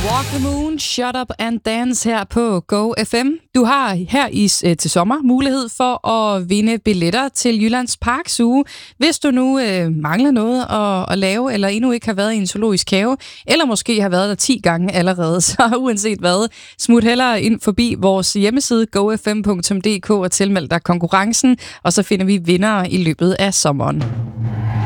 Walk the Moon, Shut Up and Dance her på Go FM. Du har her til sommer mulighed for at vinde billetter til Jyllands Parks uge. Hvis du nu mangler noget at lave, eller endnu ikke har været i en zoologisk have, eller måske har været der 10 gange allerede, så uanset hvad, smut hellere ind forbi vores hjemmeside gofm.dk og tilmeld dig konkurrencen, og så finder vi vindere i løbet af sommeren.